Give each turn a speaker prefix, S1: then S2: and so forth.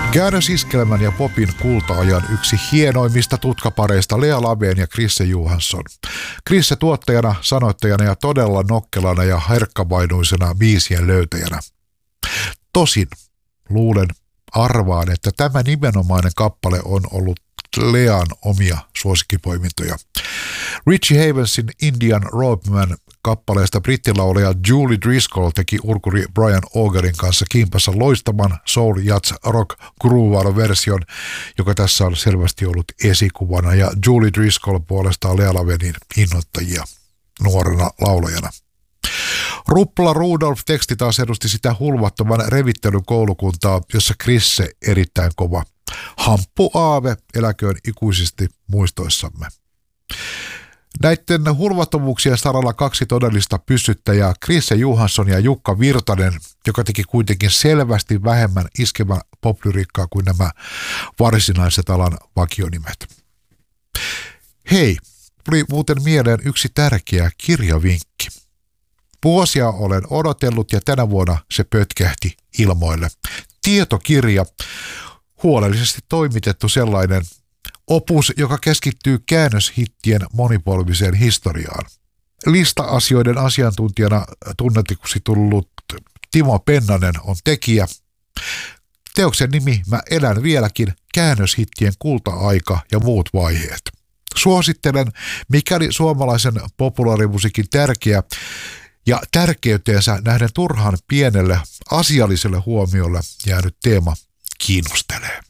S1: Käännösiskelmän ja popin kulta-ajan yksi hienoimmista tutkapareista Lea Labeen ja Chrisse Johansson. Chrisse tuottajana, sanoittajana ja todella nokkelana ja herkkavainuisena biisien löytäjänä. Tosin arvaan, että tämä nimenomainen kappale on ollut Lean omia suosikkipoimintoja. Richie Havensin Indian Roadman kappaleesta brittilaulaja Julie Driscoll teki urkuri Brian Augerin kanssa kimpassa loistavan soul jazz rock groove version, joka tässä on selvästi ollut esikuvana, ja Julie Driscoll puolestaan Lea Lavenin innoittajia nuorena laulajana. Ruppula Rudolph teksti taas edusti sitä hulvattoman revittelyn koulukuntaa, jossa Chrisse erittäin kova. Hamppu aave eläköön ikuisesti muistoissamme. Näiden hulvattomuuksien saralla kaksi todellista pyssyttäjää, Chrisse Johansson ja Jukka Virtanen, joka teki kuitenkin selvästi vähemmän iskevän poplyriikkaa kuin nämä varsinaiset alan vakionimet. Hei, tuli muuten mieleen yksi tärkeä kirjavinkki. Vuosia olen odotellut ja tänä vuonna se pötkähti ilmoille. Tietokirja, huolellisesti toimitettu sellainen opus, joka keskittyy käännöshittien monipolviseen historiaan. Lista-asioiden asiantuntijana tunnetuksi tullut Timo Pennanen on tekijä. Teoksen nimi Mä elän vieläkin, käännöshittien kulta-aika ja muut vaiheet. Suosittelen, mikäli suomalaisen populaarimusiikin tärkeä ja tärkeyteensä nähden turhan pienelle asialliselle huomiolle jäänyt teema kiinnostelee.